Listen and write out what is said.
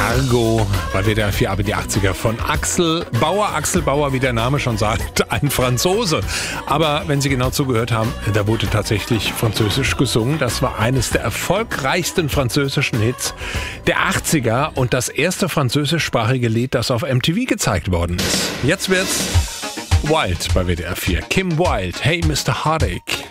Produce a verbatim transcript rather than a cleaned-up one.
Argo bei W D R vier, aber die achtziger von Axel Bauer. Axel Bauer, wie der Name schon sagt, ein Franzose. Aber wenn Sie genau zugehört haben, da wurde tatsächlich Französisch gesungen. Das war eines der erfolgreichsten französischen Hits der achtziger und das erste französischsprachige Lied, das auf M T V gezeigt worden ist. Jetzt wird's Wild bei W D R vier. Kim Wilde, Hey Mister Heartache.